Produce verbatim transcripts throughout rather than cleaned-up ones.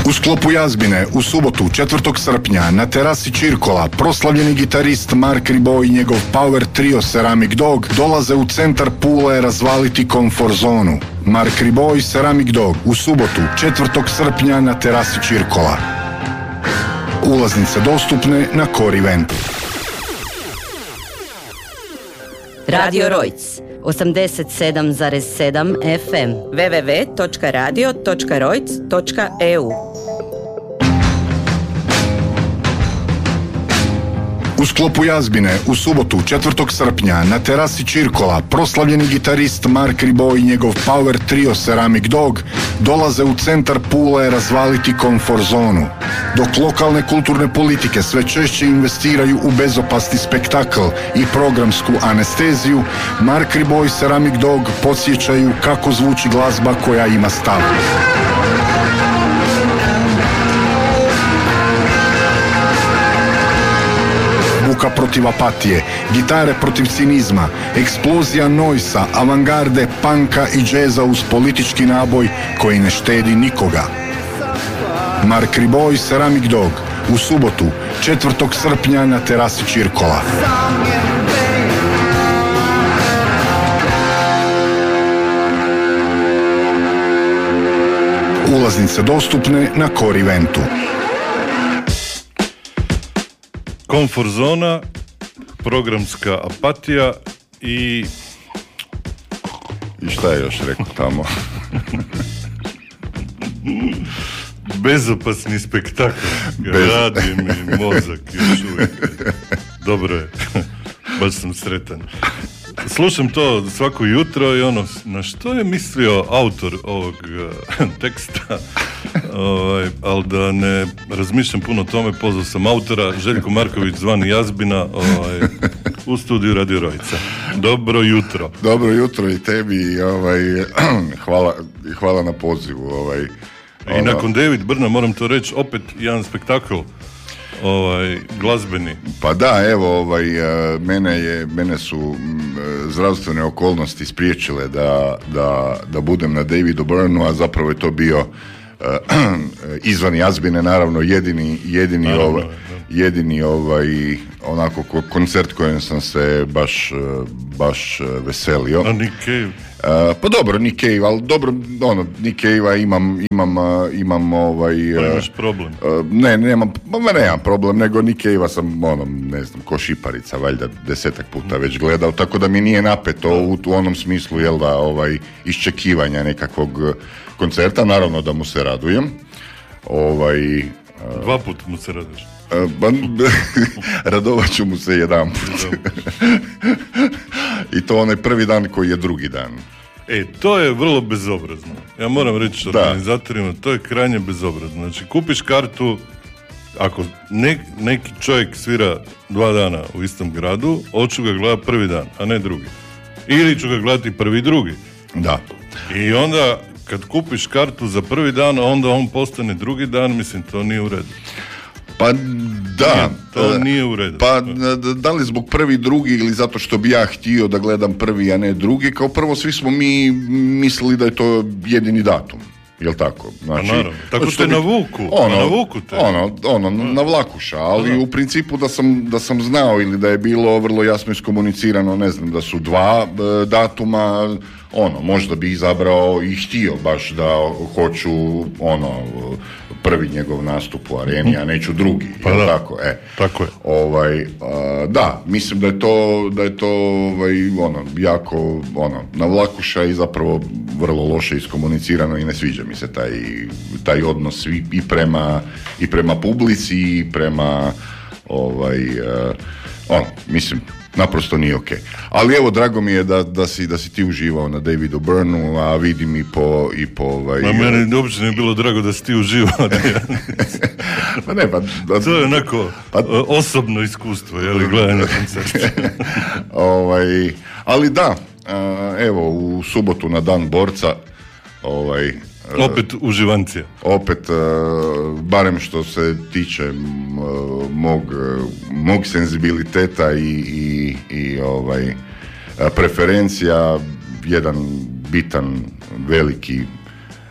U sklopu Jazbine u subotu četvrtog srpnja na terasi Čirkola proslavljeni gitarist Mark Ribot i njegov power trio Ceramic Dog dolaze u centar Pule razvaliti komfort zonu. Mark Ribot i Ceramic Dog u subotu četvrtog srpnja na terasi Čirkola. Ulaznice dostupne na Core Eventu. Radio Rojc osamdeset sedam zarez sedam F M w w w točka radio točka rojc točka e u. U sklopu Jazbine u subotu četvrtog srpnja na terasi Čirkola proslavljeni gitarist Mark Ribot i njegov power trio Ceramic Dog dolaze u centar Pule razvaliti komfort zonu. Dok lokalne kulturne politike sve češće investiraju u bezopasni spektakl i programsku anesteziju, Mark Ribot i Ceramic Dog podsjećaju kako zvuči glazba koja ima stav. Buka protiv apatije, gitare protiv cinizma, eksplozija noisa, avangarde, panka i džeza uz politički naboj koji ne štedi nikoga. Mark Ribot i Ceramic Dog u subotu četvrtog srpnja na terasi Čirkola. Ulaznice dostupne na Core Eventu. Komfort zona, programska apatija i... I šta je još rekao tamo? Bezopasni spektakl. Bez... Radi mi mozak još uvijek. Dobro je. Baš sam sretan. Slušam to svako jutro i ono, na što je mislio autor ovog uh, teksta, ovaj, ali da ne razmišljam puno o tome, pozvao sam autora, Željko Marković zvani Jazbina, ovaj, u studiju Radio Rojca. Dobro jutro. Dobro jutro i tebi, ovaj, hvala, hvala na pozivu. Ovaj, I ono... nakon David Brna, moram to reći, opet jedan spektakl. Ovaj, glazbeni. Pa da, evo, ovaj, mene, je, mene su zdravstvene okolnosti spriječile da, da, da budem na Davidu Byrnu, a zapravo je to bio uh, izvan Jazbine, naravno, jedini, jedini, naravno, ovaj, jedini ovaj, onako koncert kojem sam se baš, baš veselio. A Nick Cave? Uh, pa dobro, Nick Cave, ali dobro, ono, Nick Cave-a imam, imam, imam ovaj... Pa imaš problem? Uh, ne, nemam, ma nemam problem, nego Nick Cave-a sam, ono, ne znam, ko šiparica, valjda desetak puta već gledao, tako da mi nije napeto u, u onom smislu, jel da, ovaj, iščekivanja nekakvog koncerta, naravno da mu se radujem. Ovaj... Uh, Dva puta mu se raduješ? Uh, radovat ću mu se jedan put. I to onaj prvi dan koji je drugi dan. E, to je vrlo bezobrazno. Ja moram reći organizatorima, to je krajnje bezobrazno. Znači, kupiš kartu, ako nek, neki čovjek svira dva dana u istom gradu, hoću ga gledati prvi dan, a ne drugi. Ili ću ga gledati prvi i drugi. Da. I onda, kad kupiš kartu za prvi dan, onda on postane drugi dan, mislim, to nije u redu. Pa da, nije, to nije u redu. Pa da li zbog prvi, drugi ili zato što bi ja htio da gledam prvi, a ne drugi, kao prvo svi smo mi mislili da je to jedini datum. Jel tako? Znači, pa naravno, tako te biti, navuku, ono, navuku te. Ono, ono, na vlakuša, ali Aha. u principu da sam, da sam znao ili da je bilo vrlo jasno iskomunicirano, ne znam, da su dva e, datuma, ono, možda bi izabrao i htio baš da hoću, ono, prvi njegov nastup u areni, a neću drugi, pa jel da. tako? E, tako je. Ovaj, a, da, mislim da je to, da je to ovaj, ono, jako, ono, na vlakuša i zapravo vrlo loše iskomunicirano i ne sviđa mi se taj, taj odnos i, i prema i prema publici i prema ovaj, uh, ono, mislim, naprosto nije ok. Ali evo, drago mi je da, da, si, da si ti uživao na Davidu Byrnu, a vidim i po... I po ovaj, ma meni uopće nije bilo drago da si ti uživao. pa ne, pa... Da, to je onako pa, osobno iskustvo, je li, gledanje koncerta. ovaj, ali da, evo, u subotu na Dan borca, ovaj... Opet uživancija. Opet, uh, barem što se tiče uh, mog, uh, mog senzibiliteta i, i, i ovaj, uh, preferencija, jedan bitan, veliki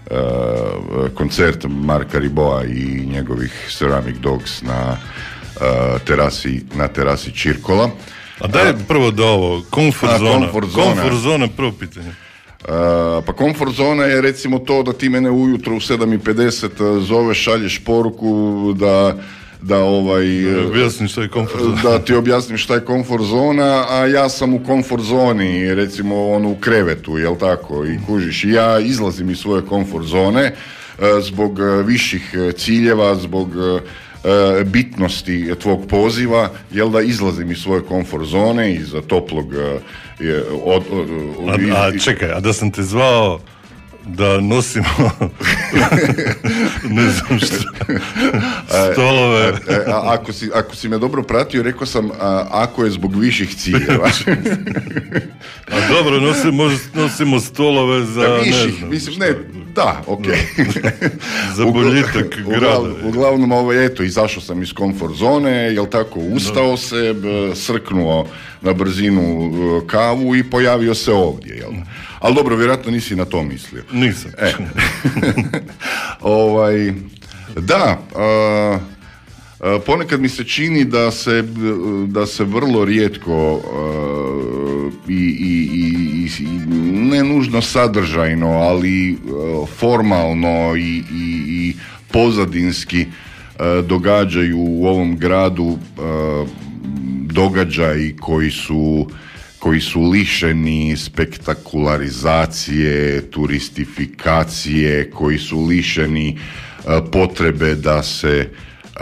koncert Marka Riboa i njegovih Ceramic Dogs na uh, terasi, na terasi Čirkola. A daj prvo da ovo, komfort A, zona. komfort zona. Komfort zona, prvo pitanje. Uh, pa komfort zona je recimo to da ti mene ujutro u sedam i pedeset zoveš, šalješ poruku da da ovaj Da objasniš šta je komfort zona. Da ti objasnim šta je komfort zona, a ja sam u komfort zoni, recimo ono u krevetu, jel tako, i kužiš, ja izlazim iz svoje komfort zone uh, zbog uh, viših ciljeva, zbog uh, bitnosti tvog poziva, jel da izlazim iz svoje komfort zone, iz toplog je, od, od, od, a, a čekaj, a da sam te zvao da nosimo ne znam što stolove. A, a, a, ako, si, ako si me dobro pratio, rekao sam a, ako je zbog viših ciljeva. A dobro, nosimo, nosimo stolove za da, viših, ne znam. Mislim, ne, da, ok. Za boljitak grada. Uglavnom, uglavnom ovo, eto, izašao sam iz komfort zone, jel tako, ustao no. se, b, srknuo na brzinu kavu i pojavio se ovdje, jel? Ali dobro, vjerojatno nisi na to mislio. Nisam. E. ovaj, da, a, a, ponekad mi se čini da se, da se vrlo rijetko a, i, i, i, i ne nužno sadržajno, ali a, formalno i, i, i pozadinski a, događaju u ovom gradu a, događaji koji su koji su lišeni spektakularizacije, turistifikacije, koji su lišeni uh, potrebe da se uh,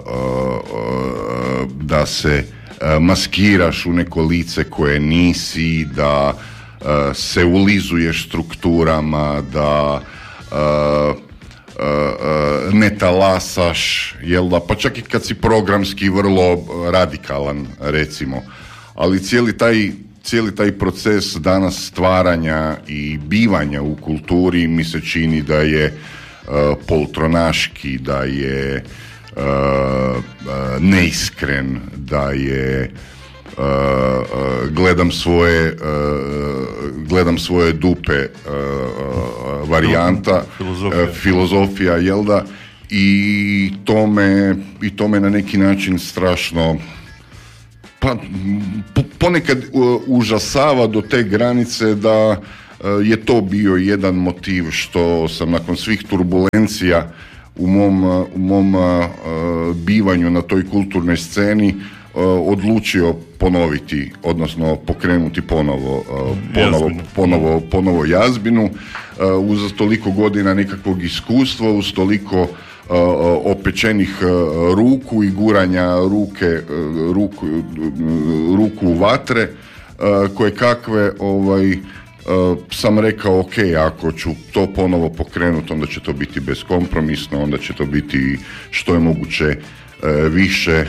uh, da se uh, maskiraš u neko lice koje nisi, da uh, se ulizuješ strukturama, da uh, Uh, uh, ne talasaš, jel da, pa čak i kad si programski vrlo radikalan, recimo. Ali cijeli taj, cijeli taj proces danas stvaranja i bivanja u kulturi mi se čini da je uh, poltronaški, da je uh, uh, neiskren, da je Uh, uh, gledam svoje uh, gledam svoje dupe uh, uh, varijanta filozofija. Uh, filozofija, jel da, i to me i to me na neki način strašno pa po, ponekad uh, užasava do te granice da uh, je to bio jedan motiv što sam nakon svih turbulencija u mom, uh, u mom uh, bivanju na toj kulturnoj sceni odlučio ponoviti, odnosno pokrenuti ponovo, ponovo, ponovo, ponovo jazbinu, uz toliko godina nekakvog iskustva, uz toliko opečenih ruku i guranja ruke, ruku, ruku u vatre, koje kakve ovaj, sam rekao, ok, ako ću to ponovo pokrenuti, onda će to biti beskompromisno, onda će to biti što je moguće više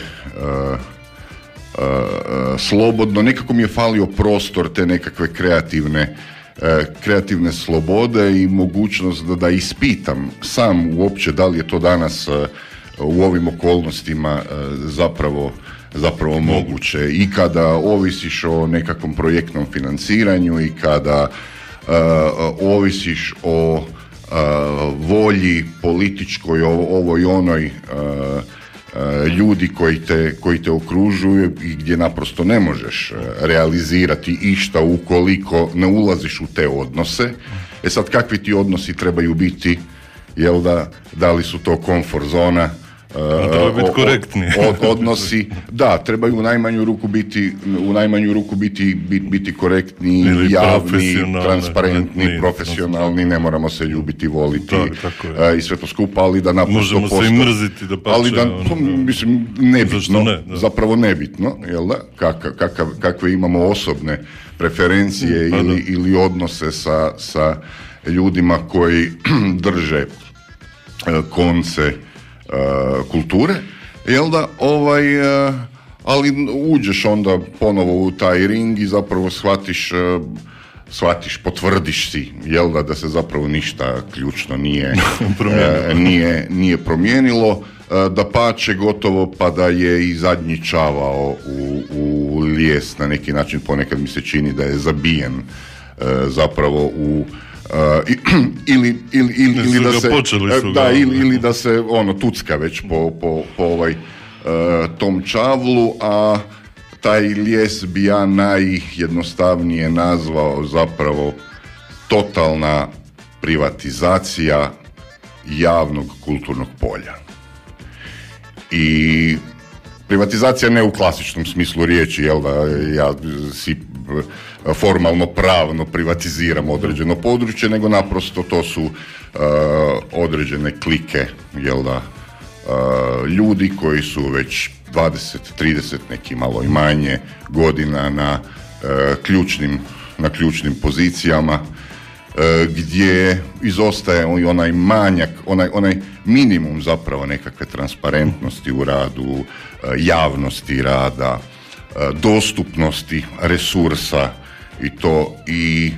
Uh, uh, slobodno. Nekako mi je falio prostor te nekakve kreativne uh, kreativne slobode i mogućnost da, da ispitam sam uopće da li je to danas uh, u ovim okolnostima uh, zapravo zapravo moguće, i kada ovisiš o nekakvom projektnom financiranju i kada uh, ovisiš o uh, volji političkoj, ovoj onoj uh, ljudi koji te, koji te okružuju i gdje naprosto ne možeš realizirati išta ukoliko ne ulaziš u te odnose. E sad, kakvi ti odnosi trebaju biti, jel da, da li su to komfort zona, treba biti korektni. Od, odnosi, da, trebaju u najmanju ruku biti, u najmanju ruku biti, biti, biti korektni, ili javni, transparentni, ne, profesionalni, ne moramo se ljubiti, voliti uh, i sve to skupa, ali da naprosto možemo posto, se i mrziti, da pače, ali da, to, mislim, nebitno, ne, da. zapravo nebitno, jel da, Kaka, kakav, kakve imamo osobne preferencije pa, ili, ili odnose sa, sa ljudima koji drže uh, konce Uh, kulture, jel da, ovaj, uh, ali uđeš onda ponovo u taj ring i zapravo shvatiš, uh, shvatiš, potvrdiš si, jel da, da se zapravo ništa ključno nije, uh, nije, nije promijenilo, uh, da pače gotovo pa da je i zadnji čavao u, u lijes na neki način, ponekad mi se čini da je zabijen uh, zapravo u i, ili, ili, ili, ili da se da, ili, ili da se ono tucka već po, po, po ovaj uh, tom čavlu, a taj lijes bi ja najjednostavnije nazvao zapravo totalna privatizacija javnog kulturnog polja. I privatizacija ne u klasičnom smislu riječi, jel da ja si formalno pravno privatiziram određeno područje, nego naprosto to su uh, određene klike, jel da, uh, ljudi koji su već dvadeset, trideset, neki malo i manje godina na uh, ključnim, na ključnim pozicijama, gdje izostaje onaj manjak, onaj, onaj minimum zapravo nekakve transparentnosti u radu, javnosti rada, dostupnosti resursa i to i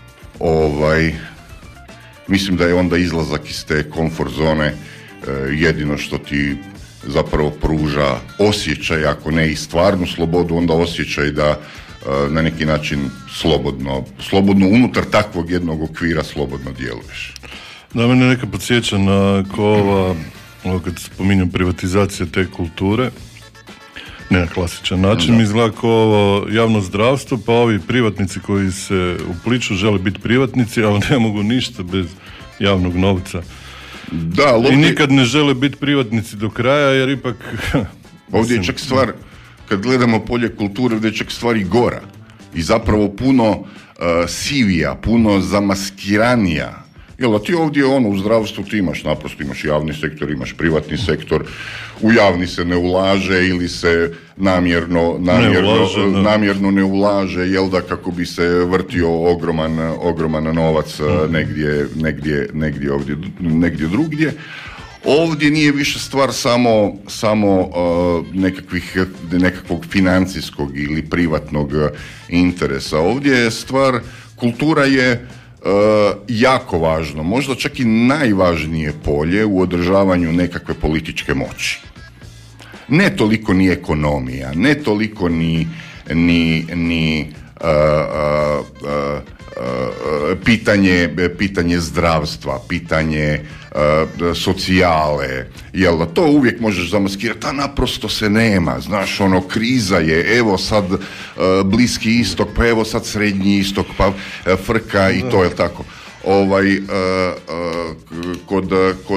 ovaj mislim da je onda izlazak iz te komfort zone jedino što ti zapravo pruža osjećaj, ako ne i stvarnu slobodu, onda osjećaj da na neki način slobodno, slobodno unutar takvog jednog okvira slobodno djeluješ. Da, mene neka podsjeća na ko ova, ovo kad spominjam privatizacija te kulture, ne na klasičan način, mi izgleda kao ovo javno zdravstvo, pa ovi privatnici koji se upliču žele biti privatnici, ali ne mogu ništa bez javnog novca. Da, lopti... I nikad ne žele biti privatnici do kraja, jer ipak... Ovdje je čak stvar, kad gledamo polje kulture, ovdje je čak stvar i gora. I zapravo puno uh, sivija, puno zamaskiranija. Jel, ti ovdje ono, u zdravstvu ti imaš, naprosto imaš javni sektor, imaš privatni sektor, u javni se ne ulaže ili se namjerno, namjerno, ne, ulaže, ne. namjerno ne ulaže, jel da, kako bi se vrtio ogroman, ogroman novac mm. negdje, negdje, negdje, ovdje, negdje drugdje. Ovdje nije više stvar samo, samo uh, nekakvih, nekakvog financijskog ili privatnog interesa. Ovdje je stvar, kultura je Uh, jako važno, možda čak i najvažnije polje u održavanju nekakve političke moći. Ne toliko ni ekonomija, ne toliko ni, ni, ni uh, uh, uh, uh, pitanje, pitanje zdravstva, pitanje uh, socijale, jel da to uvijek možeš zamaskirati, a naprosto se nema, znaš, ono, kriza je, evo sad uh, Bliski istok, pa evo sad Srednji istok, pa uh, frka i to, jel tako? Ovaj, uh, uh, kod, kod